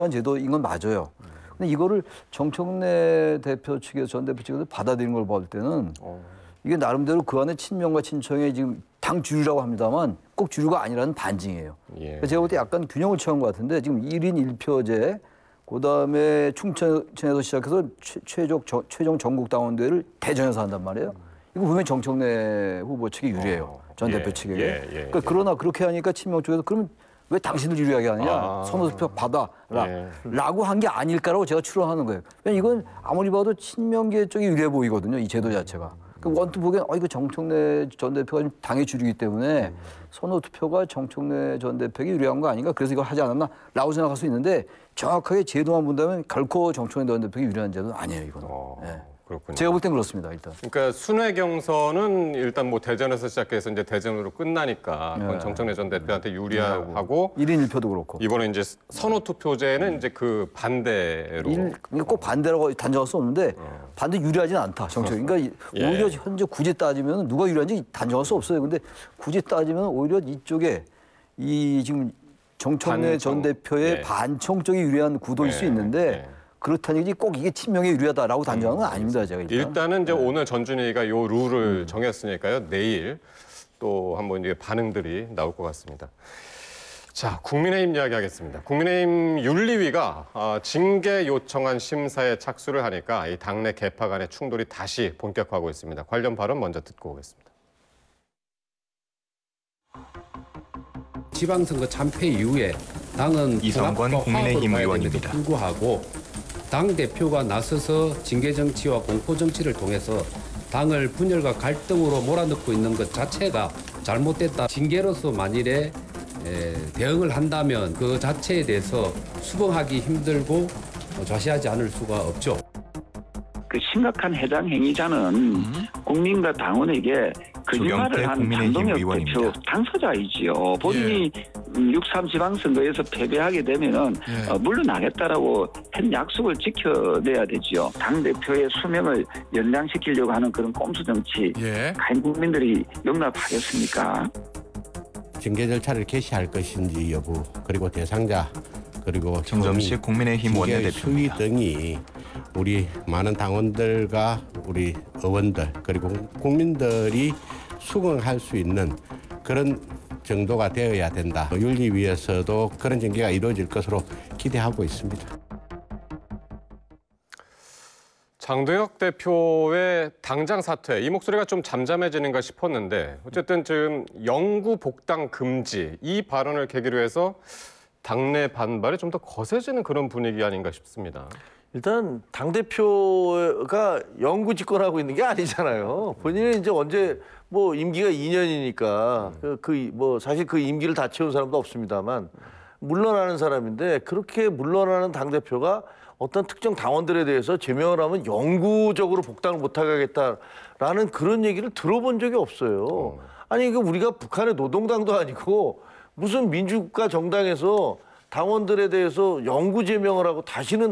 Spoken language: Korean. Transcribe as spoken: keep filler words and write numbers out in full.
제도인 건 맞아요. 근데 이거를 정청래 대표 측에서 전 대표 측에서 받아들인 걸 볼 때는 이게 나름대로 그 안에 친명과 친청의 지금 당 주류라고 합니다만 꼭 주류가 아니라는 반증이에요. 예. 제가 볼 때 약간 균형을 취한 것 같은데 지금 일 인 일 표제 그다음에 충청에서 시작해서 최, 최종, 저, 최종 전국 당원대회를 대전에서 한단 말이에요. 이거 보면 정청래 후보 측이 유리해요. 어, 전 대표 예, 측에게. 예, 예, 그러니까 예. 그러나 그렇게 하니까 친명 쪽에서 그러면 왜 당신들 유리하게 하느냐. 아. 선호투표 받아라. 예. 라고 한 게 아닐까라고 제가 추론하는 거예요. 왜냐면 이건 아무리 봐도 친명계 쪽이 유리해 보이거든요. 이 제도 자체가. 그 원투 보기엔 어, 이거 정청래 전 대표가 좀 당의 주류이기 때문에 선호투표가 정청래 전 대표에게 유리한 거 아닌가. 그래서 이걸 하지 않았나 라고 생각할 수 있는데 정확하게 제도만 본다면 결코 정청래 전 대표에게 유리한 제도는 아니에요. 이거는. 어, 네. 그렇군요. 제가 볼 땐 그렇습니다. 일단. 그러니까 순회 경선은 일단 뭐 대전에서 시작해서 이제 대전으로 끝나니까 그건 네. 정청래 전 대표한테 유리하고 일 인 일 표도 그렇고. 이번에 이제 선호 투표제는 이제 그 반대로 일, 꼭 반대라고 단정할 수 없는데 어. 반대 유리하지는 않다. 정책. 그러니까 예. 오히려 현재 굳이 따지면 누가 유리한지 단정할 수 없어요. 근데 굳이 따지면 오히려 이쪽에 이 지금 정청래 전 반청. 대표의 예. 반청 쪽이 유리한 구도일 예. 수 있는데 예. 그렇다는 꼭 이게 친명에 유리하다라고 단정한 건 아닙니다. 제가 일단. 일단은 이제 네. 오늘 전준희가 요 룰을 정했으니까요. 내일 또 한번 이제 반응들이 나올 것 같습니다. 자, 국민의힘 이야기하겠습니다. 국민의힘 윤리위가 어, 징계 요청한 심사에 착수를 하니까 이 당내 계파 간의 충돌이 다시 본격화하고 있습니다. 관련 발언 먼저 듣고 오겠습니다. 지방선거 참패 이후에 당은 이성권 국민의힘 의원입니다. 불구하고 당 대표가 나서서 징계 정치와 공포 정치를 통해서 당을 분열과 갈등으로 몰아넣고 있는 것 자체가 잘못됐다. 징계로서 만일에 에, 대응을 한다면 그 자체에 대해서 수긍하기 힘들고 좌시하지 않을 수가 없죠. 그 심각한 해당 행위자는 음. 국민과 당원에게 거짓말을 한 장동혁 대표 당사자이지요. 본인이 예. 육삼 지방선거에서 패배하게 되면은 예. 어, 물러나겠다라고 한 약속을 지켜내야 되지요. 당 대표의 수명을 연장시키려고 하는 그런 꼼수 정치, 예. 과연 국민들이 용납하겠습니까? 징계 절차를 개시할 것인지 여부, 그리고 대상자, 그리고 정점식 국민의힘 원내대표입니다. 수위 등이 우리 많은 당원들과 우리 의원들 그리고 국민들이 수긍할 수 있는 그런 정도가 되어야 된다. 윤리위에서도 그런 징계가 이루어질 것으로 기대하고 있습니다. 장동혁 대표의 당장 사퇴, 이 목소리가 좀 잠잠해지는가 싶었는데 어쨌든 지금 영구 복당 금지 이 발언을 계기로 해서 당내 반발이 좀 더 거세지는 그런 분위기 아닌가 싶습니다. 일단 당대표가 영구 집권하고 있는 게 아니잖아요. 본인은 이제 언제 뭐 임기가 이 년이니까 그, 그 뭐 사실 그 임기를 다 채운 사람도 없습니다만 물러나는 사람인데 그렇게 물러나는 당대표가 어떤 특정 당원들에 대해서 제명을 하면 영구적으로 복당을 못하겠다라는 그런 얘기를 들어본 적이 없어요. 어. 아니 이거 우리가 북한의 노동당도 아니고 무슨 민주국가 정당에서 당원들에 대해서 영구 제명을 하고 다시는